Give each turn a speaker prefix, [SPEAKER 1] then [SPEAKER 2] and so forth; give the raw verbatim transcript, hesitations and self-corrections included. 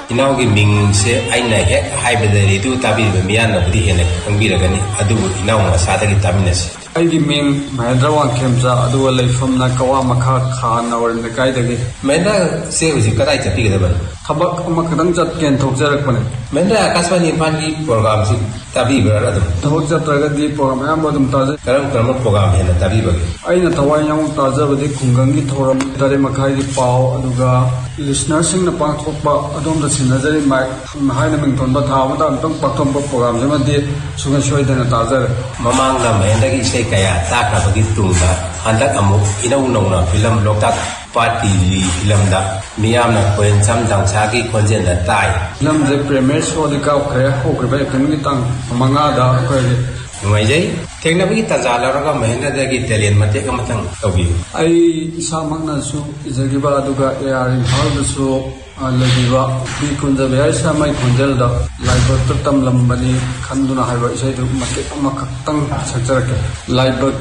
[SPEAKER 1] इनाउगी Ming से आइना हेक हाइबदे रिदु ताबिबे मियानबुदि हेने खंबिरगनि अदुबु इनाउ मसादगी तामिनसि
[SPEAKER 2] अꯩꯒꯤ ꯃꯤꯡ ꯃꯍꯦꯟꯗ꯭ꯔ ꯋꯥꯡꯈꯦꯝꯆꯥ ꯑꯗꯨꯒ ꯂꯩꯐꯝꯅ ꯀꯋꯥ ꯃꯈꯥ ꯈꯥ ꯅꯋꯔ ꯂꯩꯀꯥꯏꯗꯒꯤ
[SPEAKER 1] ꯃꯍꯦꯟꯗ꯭ꯔ ꯁꯦ ꯍꯧꯖꯤꯛ ꯀꯗꯥꯏ ꯆꯠꯄꯤꯒꯗꯕꯅꯤ
[SPEAKER 2] ꯊꯕꯛ ꯑꯃꯈꯛꯇꯪ ꯆꯠꯀꯦꯅ ꯊꯣꯛꯆꯔꯛꯄꯅꯦ
[SPEAKER 1] ꯃꯍꯦꯟꯗ꯭ꯔ ꯑꯀꯥꯁꯕꯥꯅꯤ ꯏꯝꯐꯥꯜꯒꯤ ꯄ꯭ꯔꯣꯒ꯭ꯔꯥꯝꯁꯤ ꯇꯥꯕꯤꯕ꯭ꯔꯥ ꯑꯗꯨꯝ
[SPEAKER 2] ꯊꯕꯛ ꯆꯠꯇ꯭ꯔꯒꯗꯤ ꯄ꯭ꯔꯣꯒ꯭ꯔꯥꯝ ꯑꯌꯥꯝꯕ ꯑꯗꯨꯝ ꯇꯥꯖꯩ
[SPEAKER 1] ꯀꯔꯝ ꯀꯔꯝꯕ ꯄ꯭ꯔꯣꯒ꯭ꯔꯥꯝ ꯍꯦꯟꯅ ꯇꯥꯕꯤꯕꯒꯦ
[SPEAKER 2] ꯑꯩꯅ ꯊꯋꯥꯏ ꯌꯥꯎꯅ ꯇꯥꯖꯕꯗꯤ ꯈꯨꯡꯒꯪꯒꯤ ꯊꯧꯔꯝ ꯇꯔꯦꯠ ꯃꯈꯥꯏꯒꯤ ꯄꯥꯎ ꯑꯗꯨꯒ ꯂꯤꯁꯅꯔꯁꯤꯡꯅ ꯄꯥꯡꯊꯣꯛꯄ ꯑꯗꯣꯝꯗ ꯁꯤꯟꯅꯖꯔꯤ ꯃꯥꯏꯛ ꯍꯥꯏꯅ ꯃꯤꯡꯊꯣꯟꯕ ꯊꯥ ꯑꯃꯗ ꯑꯃꯨꯛꯇꯪ ꯄꯥꯡꯊꯣꯛꯄ ꯄ꯭ꯔꯣꯒ꯭ꯔꯥꯝꯁꯤꯃꯗꯤ ꯁꯨꯡꯁꯣꯏ ꯁꯣꯏꯗꯅ ꯇꯥꯖꯔꯦ
[SPEAKER 1] ꯃꯃꯥꯡꯗ ꯃꯍꯦꯟꯗ꯭ꯔꯒꯤ ꯏꯁꯩ ꯀꯌꯥ ꯇꯥꯈ꯭ꯔꯕꯒꯤ ꯇꯨꯡꯗ ꯍꯟꯗꯛ ꯑꯃꯨꯛ ꯏꯅꯧ ꯅꯧꯅ ꯐꯤꯂꯝ ꯂꯣꯛꯇꯥꯛ पार्टी फिल्म मियामना कोयनसम दंसागी खोजेंदा ताई
[SPEAKER 2] फिल्म जे प्रीमियर शो दि काउखरे होग्रबे फिल्म तंग मंगादा अखोय
[SPEAKER 1] नुमाइजै थेंनाबगी तजालरगा महेंद्रदगी टैलेंट मतेक अमतंग तौबी आई
[SPEAKER 2] इसामंगनासु इजगिबा अदुगा एआर इम्फालदसु लगिबा बी कुंजबेय सामय खोंजेलदा लाइबक तमलंबनी खंदुना हाइबा इसाइदु मतेक अमखक्तंग सचरके लाइबक